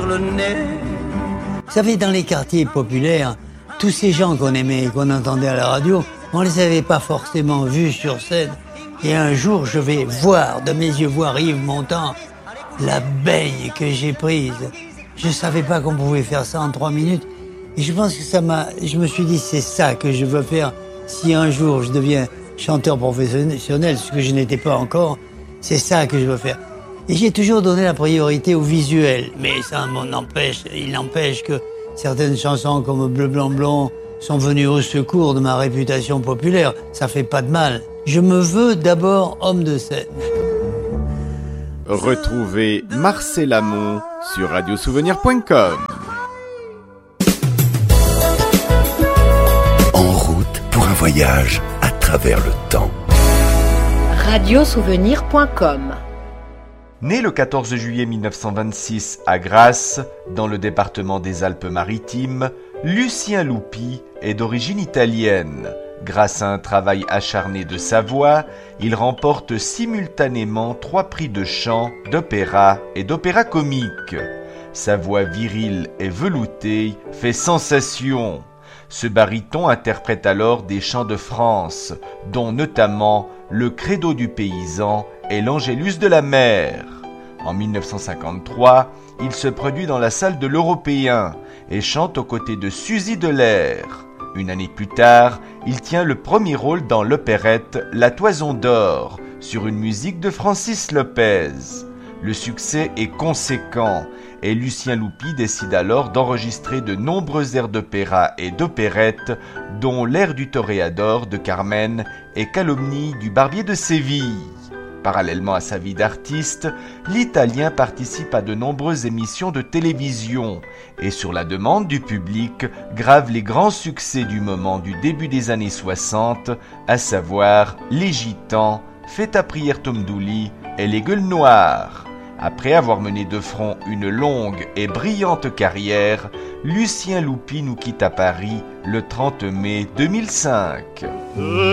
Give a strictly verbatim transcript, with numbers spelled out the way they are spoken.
le nez. Vous savez, dans les quartiers populaires, tous ces gens qu'on aimait et qu'on entendait à la radio, on les avait pas forcément vus sur scène. Et un jour, je vais voir, de mes yeux voir Yves Montand, la baigne que j'ai prise. Je savais pas qu'on pouvait faire ça en trois minutes. Et je pense que ça m'a... Je me suis dit, c'est ça que je veux faire. Si un jour je deviens chanteur professionnel, ce que je n'étais pas encore, c'est ça que je veux faire. Et j'ai toujours donné la priorité au visuel. Mais ça m'en empêche, il n'empêche que certaines chansons comme Bleu, Blanc, Blond sont venues au secours de ma réputation populaire. Ça fait pas de mal. Je me veux d'abord homme de scène. Retrouvez Marcel Amont sur radio souvenir point com. En route pour un voyage à travers le temps. radio souvenir point com. Né le quatorze juillet mille neuf cent vingt-six à Grasse, dans le département des Alpes-Maritimes, Lucien Loupy est d'origine italienne. Grâce à un travail acharné de sa voix, il remporte simultanément trois prix de chant, d'opéra et d'opéra comique. Sa voix virile et veloutée fait sensation. Ce baryton interprète alors des chants de France, dont notamment le Credo du paysan et l'Angélus de la mer. En mille neuf cent cinquante-trois, il se produit dans la salle de l'Européen et chante aux côtés de Suzy Delair. Une année plus tard, il tient le premier rôle dans l'opérette La Toison d'Or, sur une musique de Francis Lopez. Le succès est conséquent et Lucien Loupy décide alors d'enregistrer de nombreux airs d'opéra et d'opérette, dont l'air du Toréador de Carmen et Calomnie du Barbier de Séville. Parallèlement à sa vie d'artiste, l'Italien participe à de nombreuses émissions de télévision et, sur la demande du public, grave les grands succès du moment du début des années soixante, à savoir Les Gitans, Fais ta prière Tom Dooley et Les Gueules Noires. Après avoir mené de front une longue et brillante carrière, Lucien Loupy nous quitte à Paris le trente mai deux mille cinq.